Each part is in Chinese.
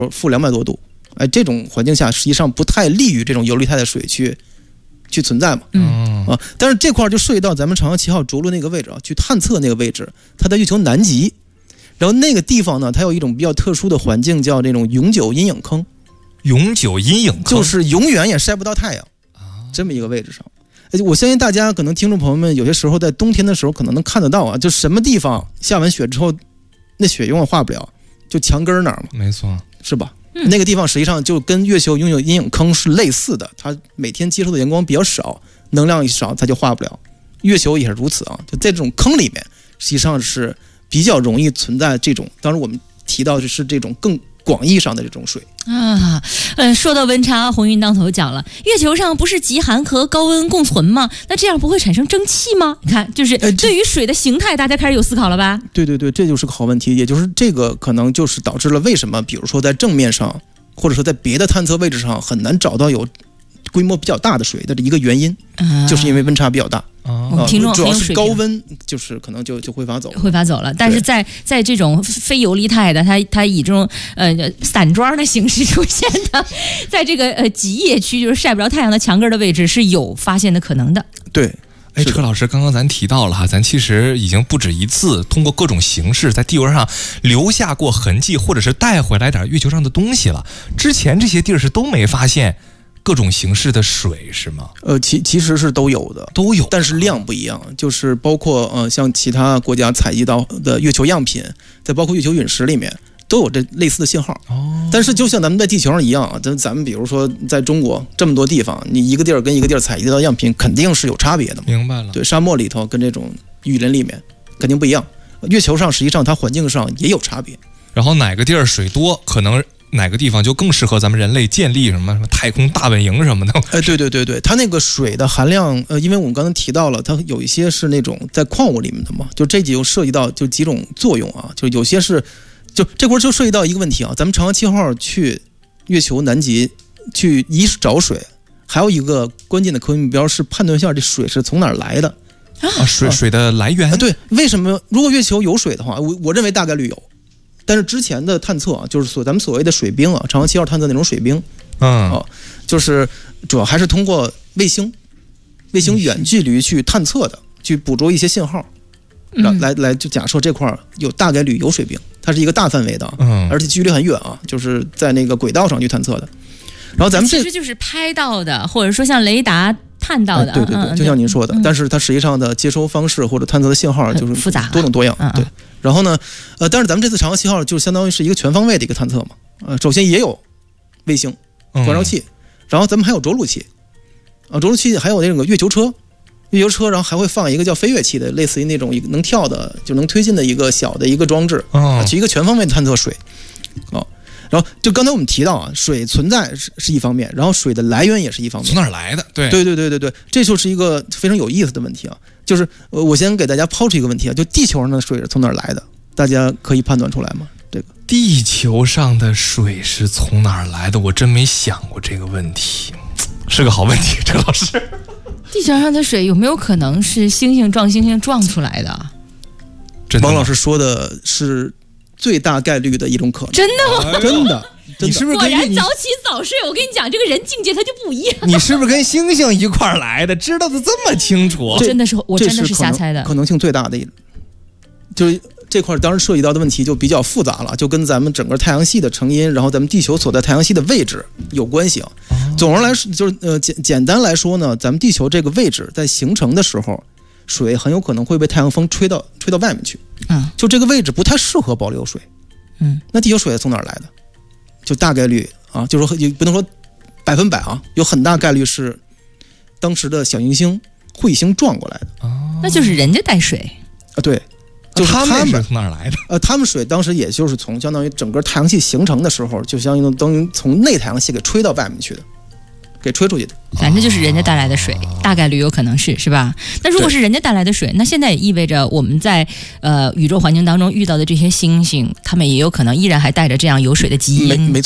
负200多度，这种环境下实际上不太利于这种游离态的水去存在嘛。但是这块就涉及到咱们长江7号着陆那个位置啊，去探测那个位置，它在月球南极，然后那个地方呢，它有一种比较特殊的环境，叫这种永久阴影坑。 永久阴影坑就是永远也晒不到太阳这么一个位置上。我相信大家可能听众朋友们有些时候在冬天的时候可能能看得到啊，就什么地方下完雪之后那雪永远化不了，就墙根那儿嘛， 没错， 是吧？那个地方实际上就跟月球永久阴影坑是类似的，它每天接受的阳光比较少，能量一少它就化不了。月球也是如此啊，就在这种坑里面实际上是比较容易存在这种，当然我们提到的是这种更广义上的这种水啊。说到温差，鸿运当头讲了，月球上不是极寒和高温共存吗？那这样不会产生蒸汽吗？你看，就是对于水的形态，大家开始有思考了吧？ 对，这就是个好问题，也就是这个可能就是导致了为什么，比如说在正面上，或者说在别的探测位置上很难找到有规模比较大的水的一个原因，就是因为温差比较大。 听众主要是高温，就是可能就挥发走了。 但是在这种非游离态的，它以这种散装的形式出现的，在这个极夜区，就是晒不着太阳的墙根的位置，是有发现的可能的。 对。 车老师，刚刚咱提到了哈，咱其实已经不止一次通过各种形式在地球上留下过痕迹，或者是带回来点月球上的东西了。之前这些地儿是都没发现各种形式的水是吗？ 其实是都有的，但是量不一样。就是包括像其他国家采集到的月球样品，再包括月球陨石里面都有这类似的信号。但是就像咱们在地球上一样啊，咱们比如说在中国这么多地方，你一个地儿跟一个地儿采集到样品肯定是有差别的嘛。 明白了。 对，沙漠里头跟这种雨林里面肯定不一样。月球上实际上它环境上也有差别。 然后哪个地儿水多，可能哪个地方就更适合咱们人类建立什么太空大本营什么的。 对，它那个水的含量，因为我们刚才提到了，它有一些是那种在矿物里面的嘛，就这就涉及到就几种作用啊，就有些是，就这块就涉及到一个问题啊，咱们长江7号去月球南极去一是找水，还有一个关键的科学目标是判断一下这水是从哪儿来的水的来源。 对，为什么如果月球有水的话，我认为大概率有。但是之前的探测啊，就是咱们所谓的水冰啊，长江7号探测那种水冰，就是主要还是通过卫星远距离去探测的，去捕捉一些信号，来就假设这块有大概率有水冰，它是一个大范围的，而且距离很远啊，就是在那个轨道上去探测的。然后咱们其实就是拍到的，或者说像雷达探到的， 对，就像您说的，但是它实际上的接收方式或者探测的信号就是复杂多种多样，对。然后呢，但是咱们这次长江7号就相当于是一个全方位的一个探测嘛，首先也有卫星观照器，然后咱们还有着陆器，着陆器还有那种月球车，然后还会放一个叫飞跃器的，类似于那种能跳的就能推进的一个小的一个装置，是一个全方位的探测水，然后就刚才我们提到啊，水存在是一方面，然后水的来源也是一方面， 从哪儿来的？对， 这就是一个非常有意思的问题啊。就是我先给大家抛出一个问题啊，就地球上的水是从哪儿来的？大家可以判断出来吗？这个地球上的水是从哪儿来的？我真没想过这个问题，是个好问题，陈老师。 地球上的水有没有可能是星星撞星星撞出来的？ 王老师说的是最大概率的一种可能。 真的吗？ 真的。 你是不是果然早起早睡？我跟你讲，这个人境界他就不一样。 你是不是跟星星一块儿来的？知道的这么清楚？ 我真的是瞎猜的。 可能性最大的一，就是这块当然涉及到的问题就比较复杂了，就跟咱们整个太阳系的成因，然后咱们地球所在太阳系的位置有关系啊。总而来说，就是简单来说呢，咱们地球这个位置在形成的时候，水很有可能会被太阳风吹到外面去。就这个位置不太适合保留水。那地球水从哪儿来的？就大概率啊，就是说也不能说100%啊，有很大概率是当时的小行星彗星撞过来的。 那就是人家带水啊，对，就是他们是从哪儿来的？ 他们水当时也就是从相当于整个太阳系形成的时候，就相当于从内太阳系给吹到外面去的，给吹出去的。 反正就是人家带来的水，大概率有可能是吧？那如果是人家带来的水，那现在也意味着我们在宇宙环境当中遇到的这些星星，他们也有可能依然还带着这样有水的基因。 没错，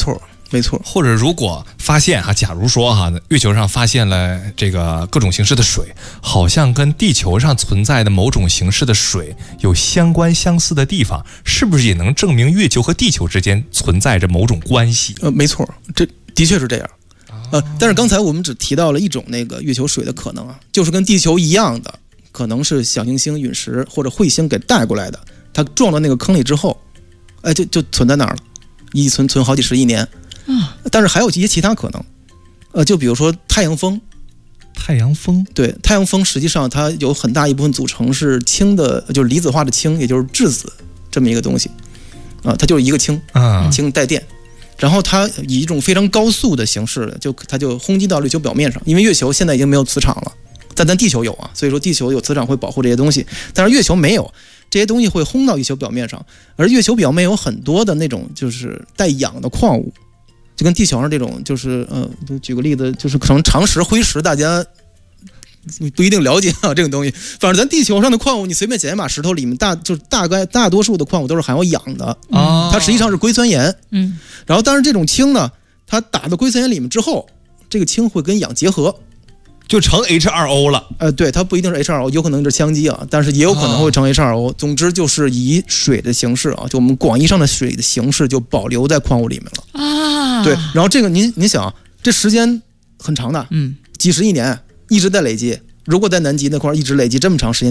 没错。 或者如果发现假如说月球上发现了这个各种形式的水，好像跟地球上存在的某种形式的水有相似的地方，是不是也能证明月球和地球之间存在着某种关系？ 没错，这的确是这样。但是刚才我们只提到了一种那个月球水的可能啊，就是跟地球一样的，可能是小行星、陨石或者彗星给带过来的，它撞到那个坑里之后，就存在那儿了，一存好几十亿年。但是还有一些其他可能，就比如说太阳风。 太阳风，对， 太阳风实际上它有很大一部分组成是氢的，就是离子化的氢，也就是质子这么一个东西它就是一个氢，氢带电，然后它以一种非常高速的形式，它就轰击到月球表面上。因为月球现在已经没有磁场了，但咱地球有啊，所以说地球有磁场会保护这些东西，但是月球没有，这些东西会轰到月球表面上，而月球表面有很多的那种就是带氧的矿物。就跟地球上这种就是就举个例子，就是可能常识灰石大家不一定了解这个东西，反正咱地球上的矿物你随便捡一把石头里面大多数的矿物都是含有氧的它实际上是硅酸盐。然后但是这种氢呢，它打到硅酸盐里面之后，这个氢会跟氧结合， 就成 H2O 了。 对，它不一定是 H2O， 有可能是羟基但是也有可能会成 H2O。总之就是以水的形式就我们广义上的水的形式就保留在矿物里面了对，然后这个您想，这时间很长的，几十亿年一直在累积。如果在南极那块一直累积这么长时间。